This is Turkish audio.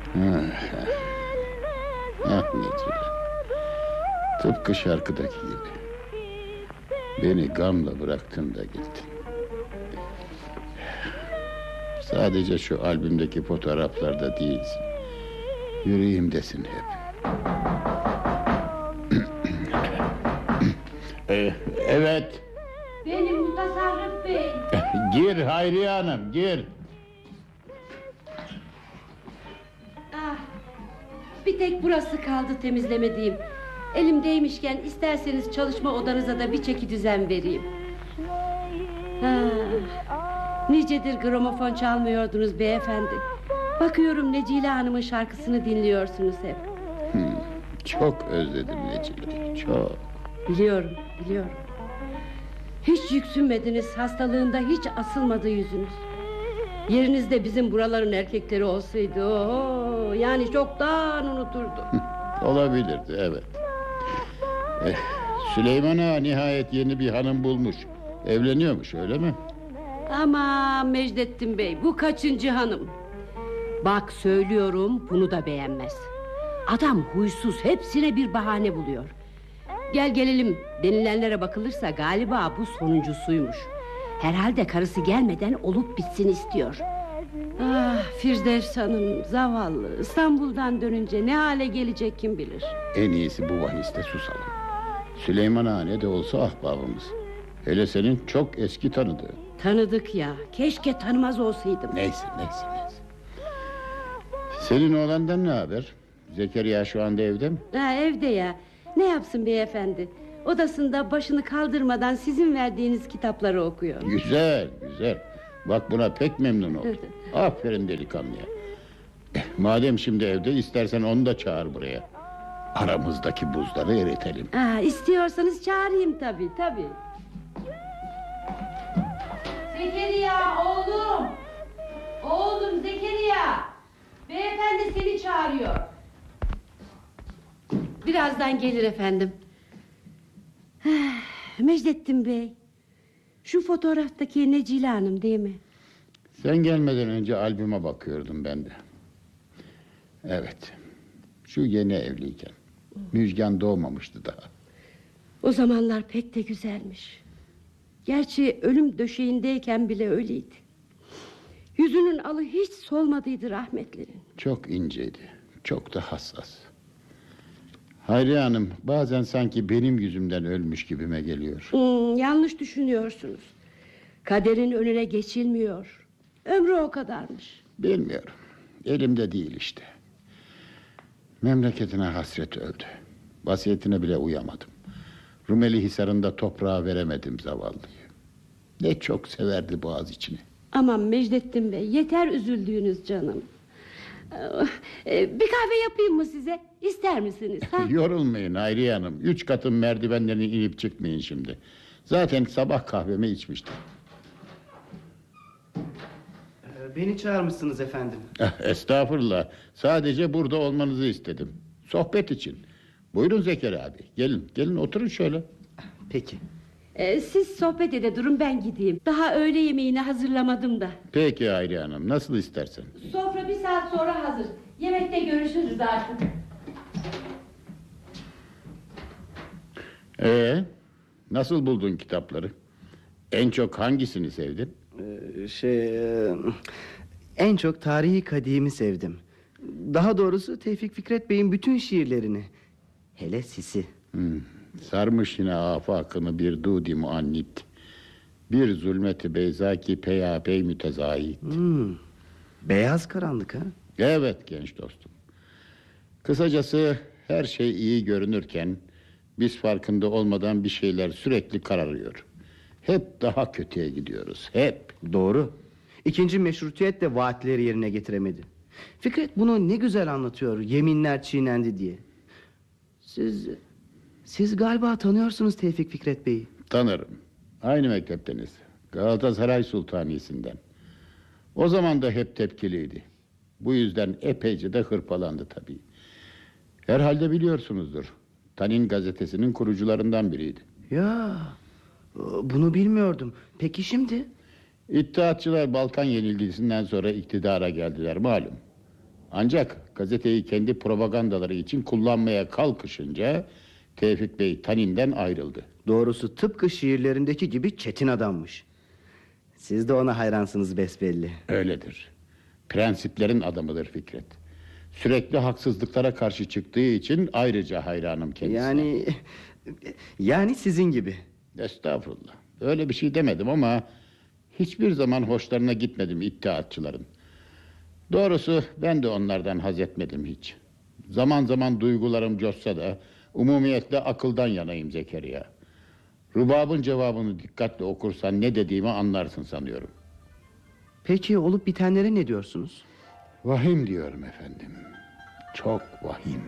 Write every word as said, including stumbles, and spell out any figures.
Ah, ah Necile. Tıpkı şarkıdaki gibi. Beni gamla bıraktın da gittin. Sadece şu albümdeki fotoğraflarda değilsin. Yüreğimdesin hep. ee, evet. Benim Mutasarrıf Bey. Gir Hayriye Hanım, gir. Ah, bir tek burası kaldı temizlemediğim. Elimdeymişken isterseniz çalışma odanıza da bir çeki düzen vereyim. Ah, nicedir gramofon çalmıyordunuz beyefendi. Bakıyorum Necile Hanım'ın şarkısını dinliyorsunuz hep. Hmm, çok özledim Necile, çok. Biliyorum, biliyorum. Hiç yüksünmediniz, hastalığında hiç asılmadı yüzünüz. Yerinizde bizim buraların erkekleri olsaydı, oho, yani çoktan unuturdu. Olabilirdi, evet. eh, Süleyman Ağa nihayet yeni bir hanım bulmuş. Evleniyormuş, öyle mi? Ama Mecdettin Bey, bu kaçıncı hanım? Bak söylüyorum, bunu da beğenmez. Adam huysuz, hepsine bir bahane buluyor. Gel gelelim denilenlere bakılırsa galiba bu sonuncusuymuş. Herhalde karısı gelmeden olup bitsin istiyor. Ah Firdevs Hanım zavallı, İstanbul'dan dönünce ne hale gelecek kim bilir. En iyisi bu bahiste susalım. Süleyman Ağa ne de olsa ahbabımız. Hele senin çok eski tanıdığın. Tanıdık ya, keşke tanımaz olsaydım. Neyse neyse neyse. Senin oğlandan ne haber? Zekeriya şu anda evde mi? Ha, evde ya. Ne yapsın beyefendi? Odasında başını kaldırmadan sizin verdiğiniz kitapları okuyor. Güzel güzel. Bak buna pek memnun oldum. Aferin delikanlıya. Madem şimdi evde, istersen onu da çağır buraya. Aramızdaki buzları eritelim. Ha, istiyorsanız çağırayım tabii tabii. Zekeriya oğlum. Oğlum Zekeriya. Beyefendi seni çağırıyor. Birazdan gelir efendim. Mecdettin Bey, şu fotoğraftaki Necile Hanım değil mi? Sen gelmeden önce albüme bakıyordum ben de. Evet. Şu yeni evliyken. Müjgan doğmamıştı daha. O zamanlar pek de güzelmiş. Gerçi ölüm döşeğindeyken bile öyleydi. Yüzünün alı hiç solmadıydı rahmetlerin. Çok inceydi. Çok da hassas. Hayriye Hanım, bazen sanki benim yüzümden ölmüş gibime geliyor. Hmm, yanlış düşünüyorsunuz. Kaderin önüne geçilmiyor. Ömrü o kadarmış. Bilmiyorum. Elimde değil işte. Memleketine hasret öldü. Vasiyetine bile uyamadım. Rumeli Hisarı'nda toprağa veremedim zavallıyı. Ne çok severdi Boğaziçi'ni. Aman Mecdettin Bey, yeter üzüldüğünüz canım. Ee, bir kahve yapayım mı size? İster misiniz? Ha? Yorulmayın Hayriye Hanım. Üç katın merdivenlerini inip çıkmayın şimdi. Zaten sabah kahvemi içmiştim. Beni çağırmışsınız efendim. Estağfurullah. Sadece burada olmanızı istedim. Sohbet için. Buyurun Zekeriya abi. Gelin, gelin oturun şöyle. Peki. Ee, siz sohbet ede durun, ben gideyim. Daha öğle yemeğini hazırlamadım da. Peki Hayriye Hanım, nasıl istersen. Sofra bir saat sonra hazır. Yemekte görüşürüz artık. Ee, nasıl buldun kitapları? En çok hangisini sevdin? Ee, şey e, en çok tarihi kadimi sevdim. Daha doğrusu Tevfik Fikret Bey'in bütün şiirlerini. Hele Sisi. Hmm, sarmış yine afakını bir dudi muannit. Bir zulmeti beyzaki peyapey mütezahit. Hmm, beyaz karanlık ha? Evet genç dostum. Kısacası her şey iyi görünürken biz farkında olmadan bir şeyler sürekli kararıyor. Hep daha kötüye gidiyoruz, hep. Doğru. İkinci meşrutiyet de vaatleri yerine getiremedi. Fikret bunu ne güzel anlatıyor, yeminler çiğnendi diye. Siz Siz galiba tanıyorsunuz Tevfik Fikret Bey'i. Tanırım. Aynı mektepteniz. Galatasaray Sultanisi'nden. O zaman da hep tepkiliydi. Bu yüzden epeyce de hırpalandı tabii. Herhalde biliyorsunuzdur. Tanin gazetesinin kurucularından biriydi. Ya, bunu bilmiyordum. Peki şimdi? İttihatçılar Balkan yenilgisinden sonra iktidara geldiler malum. Ancak gazeteyi kendi propagandaları için kullanmaya kalkışınca Tevfik Bey Tanin'den ayrıldı. Doğrusu tıpkı şiirlerindeki gibi çetin adammış. Siz de ona hayransınız besbelli. Öyledir. Prensiplerin adamıdır Fikret. Sürekli haksızlıklara karşı çıktığı için ayrıca hayranım kendisine. Yani yani sizin gibi. Estağfurullah. Öyle bir şey demedim ama hiçbir zaman hoşlarına gitmedim iddiatçıların. Doğrusu ben de onlardan haz etmedim hiç. Zaman zaman duygularım coşsa da umumiyetle akıldan yanayım Zekeriya. Rubabın cevabını dikkatle okursan ne dediğimi anlarsın sanıyorum. Peki olup bitenlere ne diyorsunuz? Vahim diyorum efendim. Çok vahim.